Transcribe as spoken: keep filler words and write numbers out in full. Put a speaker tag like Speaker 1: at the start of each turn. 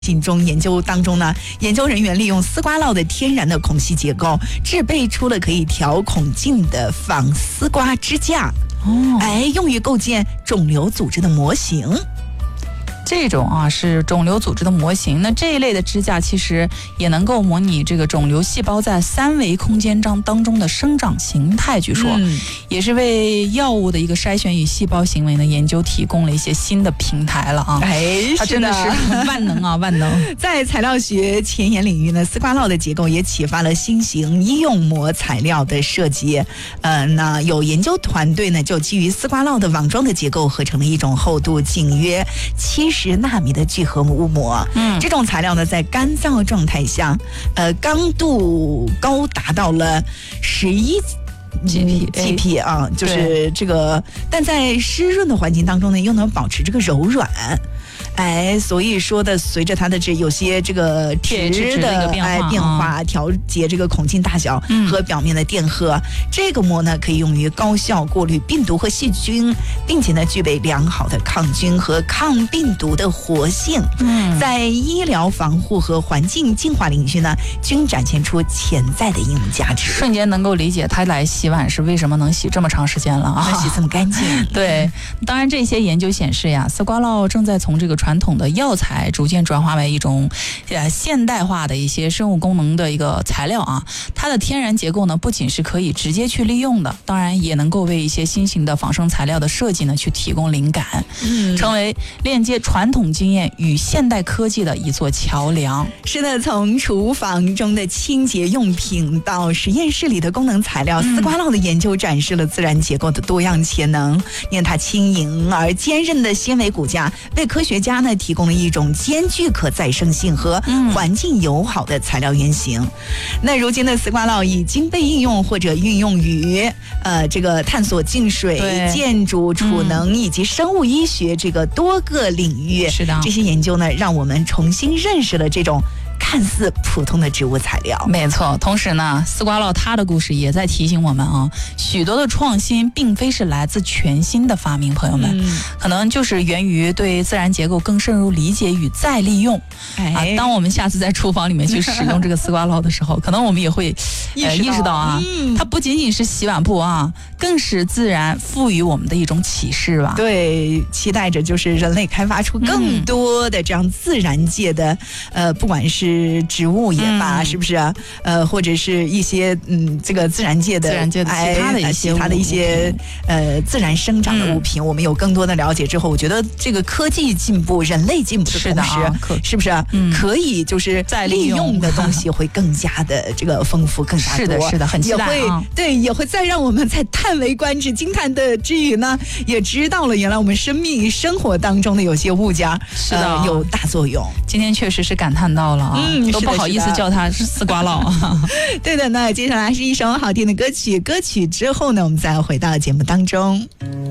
Speaker 1: 进中研究当中呢，研究人员利用丝瓜酪的天然的孔隙结构，制备出了可以调孔径的仿丝瓜支架，哦，哎，用于构建肿瘤组织的模型。
Speaker 2: 这种啊是肿瘤组织的模型，那这一类的支架其实也能够模拟这个肿瘤细胞在三维空间当当中的生长形态，据说、嗯、也是为药物的一个筛选与细胞行为的研究提供了一些新的平台了啊！
Speaker 1: 哎，
Speaker 2: 它真的是万能啊，万能！
Speaker 1: 在材料学前沿领域呢，丝瓜酪的结构也启发了新型医用膜材料的设计。呃，那有研究团队呢，就基于丝瓜酪的网状的结构，合成了一种厚度仅约七十纳米的聚合物膜。嗯，这种材料呢，在干燥状态下，呃，刚度高达到了十一。G P G P 啊，就是这个，但在湿润的环境当中呢，又能保持这个柔软。哎，所以说的，随着它的这有些这个值的哎变化，调节这个孔径大小和表面的电荷，嗯、这个膜呢可以用于高效过滤病毒和细菌，并且呢具备良好的抗菌和抗病毒的活性。嗯，在医疗防护和环境净化领域呢，均展现出潜在的应用价值。
Speaker 2: 瞬间能够理解它来洗碗是为什么能洗这么长时间了啊，
Speaker 1: 洗这么干净。
Speaker 2: 对，当然这些研究显示呀，丝瓜酪正在从这个传统的药材逐渐转化为一种呃现代化的一些生物功能的一个材料啊。它的天然结构呢，不仅是可以直接去利用的，当然也能够为一些新型的仿生材料的设计呢去提供灵感，嗯，成为链接传统经验与现代科技的一座桥梁。
Speaker 1: 是的，从厨房中的清洁用品到实验室里的功能材料，丝瓜酪的研究展示了自然结构的多样潜能。你看它轻盈而坚韧的纤维骨架，为科学家呢提供了一种兼具可再生性和环境友好的材料原型。嗯、那如今的丝瓜酪已经被应用或者运用于呃这个探索净水、建筑、储能以及生物医学这个多个领域。
Speaker 2: 是的，
Speaker 1: 这些研究呢，让我们重新认识了这种看似普通的植物材料。
Speaker 2: 没错，同时呢，丝瓜酪它的故事也在提醒我们啊，许多的创新并非是来自全新的发明，朋友们，嗯、可能就是源于对自然结构更深入理解与再利用。哎、啊，当我们下次在厨房里面去使用这个丝瓜酪的时候，可能我们也会呃意识到啊，嗯、它不仅仅是洗碗布啊，更是自然赋予我们的一种启示吧。
Speaker 1: 对，期待着就是人类开发出更多的这样自然界的，嗯、呃，不管是植物也罢，嗯、是不是？呃，或者是一些嗯，这个自然界的、
Speaker 2: 自然界的其他的一些、
Speaker 1: 其他的一些呃自然生长的物品，嗯、我们有更多的了解之后，我觉得这个科技进步、人类进步的同时，是, 是不是、嗯、可以就是再利用的东西会更加的这个丰富，更加多？
Speaker 2: 是的，是的，很期待、啊、
Speaker 1: 也会对，也会再让我们在叹为观止、惊叹的之余呢，也知道了原来我们生命生活当中的有些物件
Speaker 2: 是的、
Speaker 1: 呃、有大作用。
Speaker 2: 今天确实是感叹到了啊。嗯，都不好意思叫它是丝瓜酪。
Speaker 1: 对的，那接下来是一首好听的歌曲，歌曲之后呢，我们再回到节目当中。